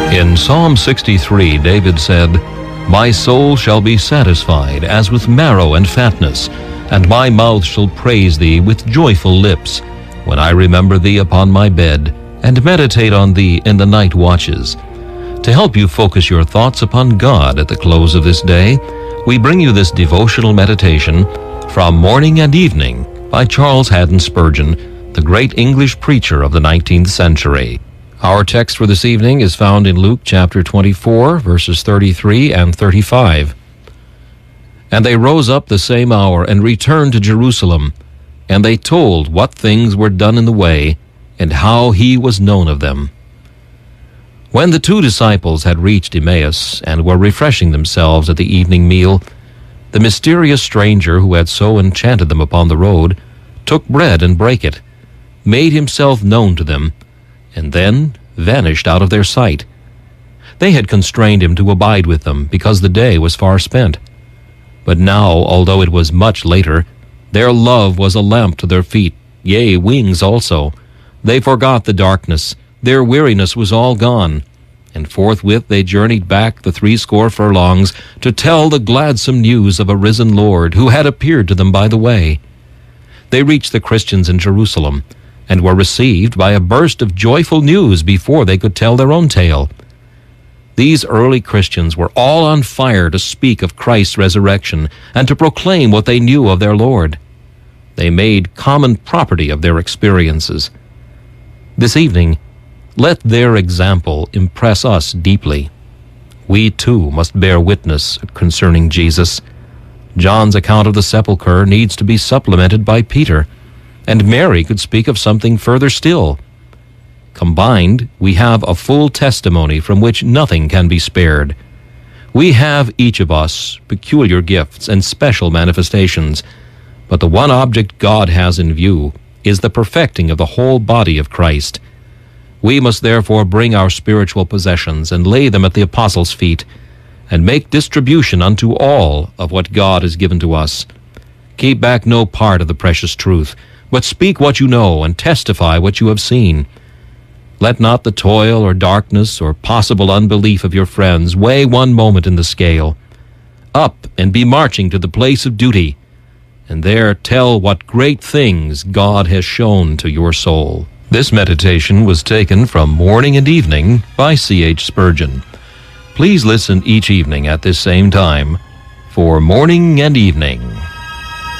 In Psalm 63, David said, "My soul shall be satisfied as with marrow and fatness, and my mouth shall praise thee with joyful lips, when I remember thee upon my bed, and meditate on thee in the night watches." To help you focus your thoughts upon God at the close of this day, we bring you this devotional meditation from Morning and Evening by Charles Haddon Spurgeon, the great English preacher of the 19th century. Our text for this evening is found in Luke chapter 24, verses 33 and 35. "And they rose up the same hour and returned to Jerusalem, and they told what things were done in the way, and how he was known of them." When the two disciples had reached Emmaus and were refreshing themselves at the evening meal, the mysterious stranger who had so enchanted them upon the road took bread and brake it, made himself known to them, and then vanished out of their sight. They had constrained him to abide with them, because the day was far spent. But now, although it was much later, their love was a lamp to their feet, yea, wings also. They forgot the darkness, their weariness was all gone, and forthwith they journeyed back the 80 furlongs to tell the gladsome news of a risen Lord who had appeared to them by the way. They reached the Christians in Jerusalem, and were received by a burst of joyful news before they could tell their own tale. These early Christians were all on fire to speak of Christ's resurrection and to proclaim what they knew of their Lord. They made common property of their experiences. This evening, let their example impress us deeply. We too must bear witness concerning Jesus. John's account of the sepulchre needs to be supplemented by Peter, and Mary could speak of something further still. Combined, we have a full testimony from which nothing can be spared. We have, each of us, peculiar gifts and special manifestations, but the one object God has in view is the perfecting of the whole body of Christ. We must therefore bring our spiritual possessions and lay them at the apostles' feet, and make distribution unto all of what God has given to us. Keep back no part of the precious truth, but speak what you know and testify what you have seen. Let not the toil or darkness or possible unbelief of your friends weigh one moment in the scale. Up and be marching to the place of duty, and there tell what great things God has shown to your soul. This meditation was taken from Morning and Evening by C.H. Spurgeon. Please listen each evening at this same time for Morning and Evening.